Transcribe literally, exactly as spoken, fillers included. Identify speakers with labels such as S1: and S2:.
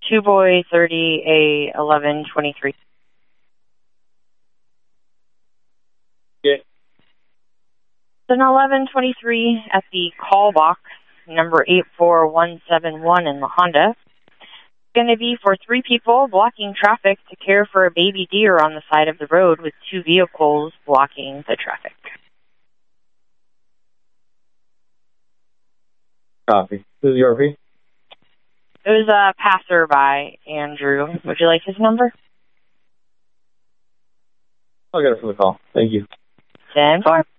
S1: two boy thirty A eleven twenty-three.
S2: Okay.
S1: It's an eleven twenty-three at the call box, number eight four one seven one in La Honda. It's going to be for three people blocking traffic to care for a baby deer on the side of the road with two vehicles blocking the traffic.
S2: Copy. This is Yorpy.
S1: It was a passerby, Andrew. Would you like his number?
S2: I'll get it from the call. Thank you.
S1: ten four.